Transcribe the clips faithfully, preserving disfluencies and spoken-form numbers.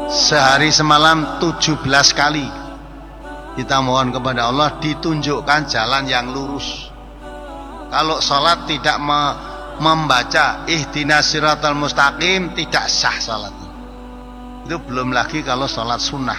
sehari semalam tujuh belas kali kita mohon kepada Allah ditunjukkan jalan yang lurus. Kalau sholat tidak me membaca ihdinas siratal mustaqim, tidak sah sholat. Itu belum lagi kalau sholat sunnah.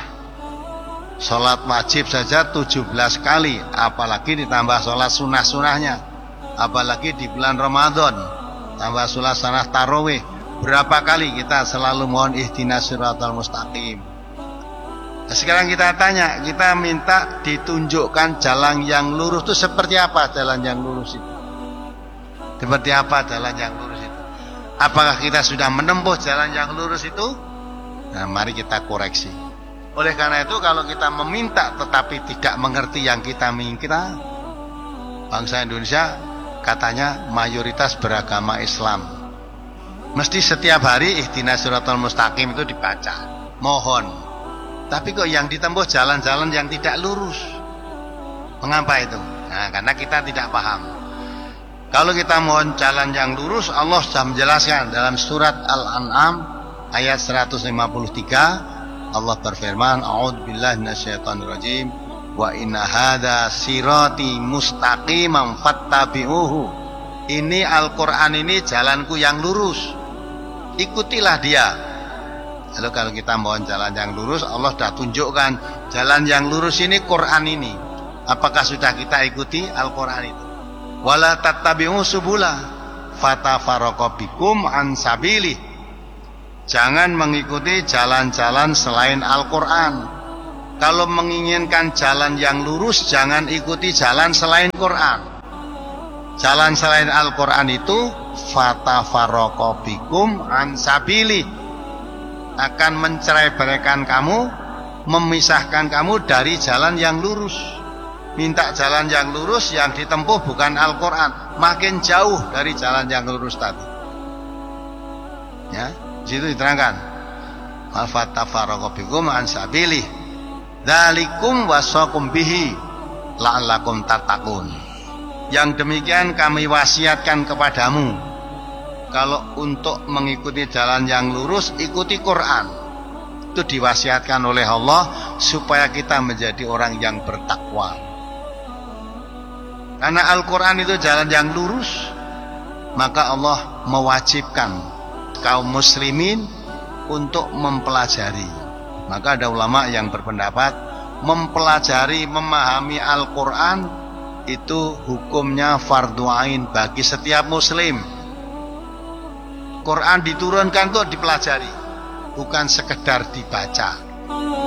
Sholat wajib saja tujuh belas kali, apalagi ditambah sholat sunnah-sunnahnya, apalagi di bulan Ramadan tambah sholat sunnah tarawih. Berapa kali kita selalu mohon ihdinas siratal mustaqim. Nah, sekarang kita tanya, kita minta ditunjukkan jalan yang lurus itu seperti apa jalan yang lurus itu? Seperti apa jalan yang lurus itu? Apakah kita sudah menempuh jalan yang lurus itu? Nah, mari kita koreksi. Oleh karena itu, kalau kita meminta tetapi tidak mengerti yang kita minta, bangsa Indonesia katanya mayoritas beragama Islam. Mesti setiap hari ihdinas siratal mustaqim itu dibaca, mohon. Tapi kok yang ditempuh jalan-jalan yang tidak lurus? Mengapa itu? Nah, karena kita tidak paham. Kalau kita mohon jalan yang lurus, Allah sudah menjelaskan dalam surat Al-An'am ayat seratus lima puluh tiga. Allah berfirman, a'udzubillahi minasyaitonirrajim, wa inna hadza sirati mustaqiman fattabi'uhu. Ini Al-Qur'an ini jalanku yang lurus, ikutilah dia. Lalu kalau kita mohon jalan yang lurus, Allah sudah tunjukkan jalan yang lurus ini Quran ini. Apakah sudah kita ikuti Al-Qur'an itu? Wala tattabi'u subula fatafarraqu bikum an sabili. Jangan mengikuti jalan-jalan selain Al-Qur'an. Kalau menginginkan jalan yang lurus, jangan ikuti jalan selain Quran. Jalan selain Al-Qur'an itu fatafarraqu bikum an sabili, akan mencerai-beraikan kamu, memisahkan kamu dari jalan yang lurus. Minta jalan yang lurus, yang ditempuh bukan Al-Qur'an, makin jauh dari jalan yang lurus tadi. Ya, di situ diterangkan. Fatafarraqu bikum an sabili. Dzalikum wasaqum bihi la'allakum tattaqun. Yang demikian kami wasiatkan kepadamu. Kalau untuk mengikuti jalan yang lurus, ikuti Quran. Itu diwasiatkan oleh Allah supaya kita menjadi orang yang bertakwa. Karena Al-Quran itu jalan yang lurus, maka Allah mewajibkan kaum muslimin untuk mempelajari. Maka ada ulama yang berpendapat mempelajari, memahami Al-Quran itu hukumnya fardhu ain bagi setiap muslim. Quran diturunkan untuk dipelajari, bukan sekedar dibaca.